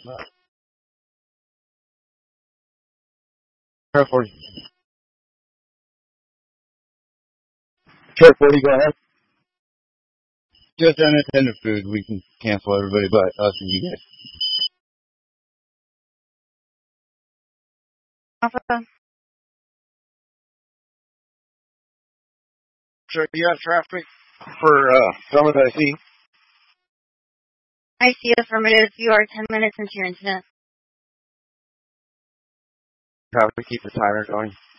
Share 40. Share 40, go ahead. Just unattended food. We can cancel everybody but us and you guys. Alpha. Sure, you have traffic for Summit IC? I see affirmative. You are 10 minutes into your incident. Traffic, keep the timer going.